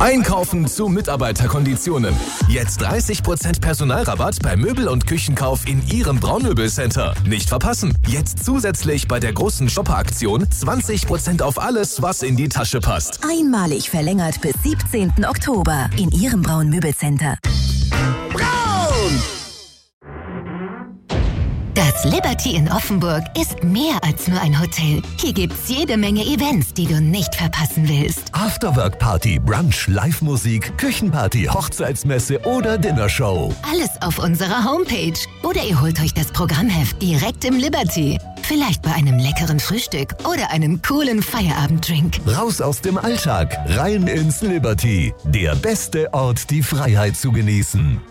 Einkaufen zu Mitarbeiterkonditionen. Jetzt 30% Personalrabatt bei Möbel- und Küchenkauf in Ihrem Braunmöbelcenter. Nicht verpassen. Jetzt zusätzlich bei der großen Shopper-Aktion 20% auf alles, was in die Tasche passt. Einmalig verlängert bis 17. Oktober in Ihrem Braunmöbelcenter. Braun! Das Liberty in Offenburg ist mehr als nur ein Hotel. Hier gibt's jede Menge Events, die du nicht verpassen willst. Afterwork-Party, Brunch, Live-Musik, Küchenparty, Hochzeitsmesse oder Dinnershow. Alles auf unserer Homepage. Oder ihr holt euch das Programmheft direkt im Liberty. Vielleicht bei einem leckeren Frühstück oder einem coolen Feierabenddrink. Raus aus dem Alltag, rein ins Liberty. Der beste Ort, die Freiheit zu genießen.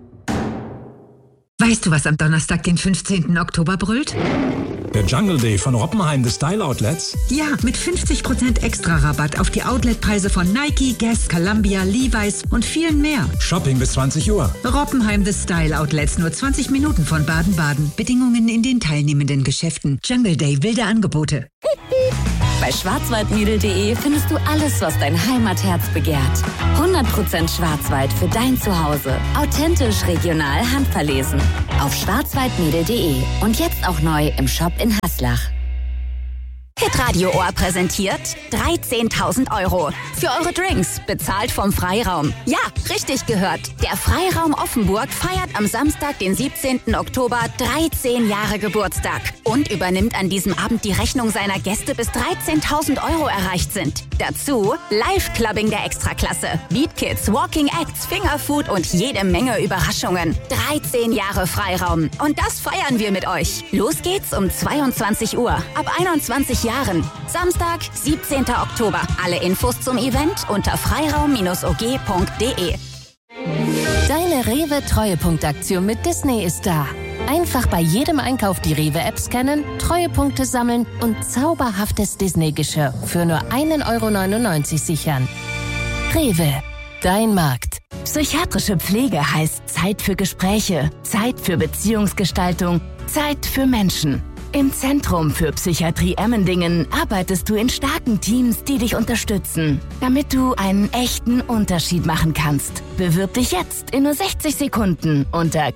Weißt du, was am Donnerstag, den 15. Oktober brüllt? Der Jungle Day von Roppenheim des Style Outlets? Ja, mit 50% Extra-Rabatt auf die Outletpreise von Nike, Guess, Columbia, Levi's und vielen mehr. Shopping bis 20 Uhr. Roppenheim des Style Outlets, nur 20 Minuten von Baden-Baden. Bedingungen in den teilnehmenden Geschäften. Jungle Day, wilde Angebote. Bei schwarzwaldmädel.de findest du alles, was dein Heimatherz begehrt. 100% Schwarzwald für dein Zuhause. Authentisch, regional, handverlesen. Auf schwarzwaldmädel.de. Und jetzt auch neu im Shop in Haslach. Hitradio Ohr präsentiert 13.000 € für eure Drinks, bezahlt vom Freiraum. Ja, richtig gehört. Der Freiraum Offenburg feiert am Samstag, den 17. Oktober 13 Jahre Geburtstag und übernimmt an diesem Abend die Rechnung seiner Gäste, bis 13.000 € erreicht sind. Dazu Live-Clubbing der Extraklasse, Beat Kids, Walking Acts, Fingerfood und jede Menge Überraschungen. 13 Jahre Freiraum. Und das feiern wir mit euch. Los geht's um 22 Uhr. Ab 21 Jahren. Samstag, 17. Oktober. Alle Infos zum Event unter freiraum-og.de. Deine Rewe-Treuepunktaktion mit Disney ist da. Einfach bei jedem Einkauf die Rewe-App scannen, Treuepunkte sammeln und zauberhaftes Disney-Geschirr für nur 1,99 € sichern. Rewe, dein Markt. Psychiatrische Pflege heißt Zeit für Gespräche, Zeit für Beziehungsgestaltung, Zeit für Menschen. Im Zentrum für Psychiatrie Emmendingen arbeitest du in starken Teams, die dich unterstützen, damit du einen echten Unterschied machen kannst. Bewirb dich jetzt in nur 60 Sekunden unter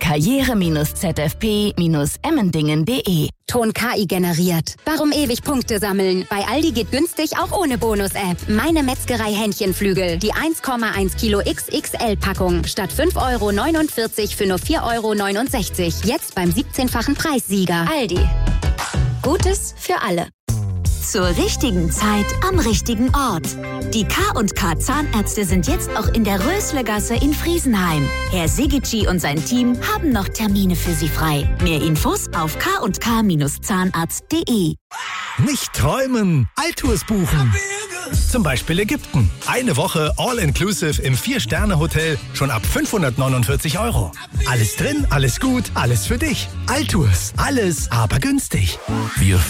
karriere-zfp-emmendingen.de. Ton KI generiert. Warum ewig Punkte sammeln? Bei Aldi geht günstig auch ohne Bonus-App. Meine Metzgerei Hähnchenflügel. Die 1,1 Kilo XXL-Packung. Statt 5,49 € für nur 4,69 €. Jetzt beim 17-fachen Preissieger. Aldi. Gutes für alle. Zur richtigen Zeit am richtigen Ort. Die K&K Zahnärzte sind jetzt auch in der Röslegasse in Friesenheim. Herr Sigici und sein Team haben noch Termine für Sie frei. Mehr Infos auf kk-zahnarzt.de. Nicht träumen, Alltours buchen. Zum Beispiel Ägypten. Eine Woche All-Inclusive im 4-Sterne-Hotel, schon ab 549 €. Alles drin, alles gut, alles für dich. Alltours, alles aber günstig. Wir